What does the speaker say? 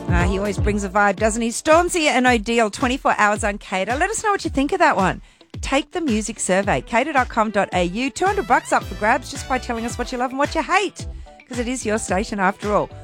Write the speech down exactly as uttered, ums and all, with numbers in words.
Uh, he always brings a vibe, doesn't he? Stormzy and Odile, twenty-four hours on Cater. Let us know what you think of that one. Take the music survey, cater dot com dot a u. two hundred bucks up for grabs just by telling us what you love and what you hate, because it is your station after all.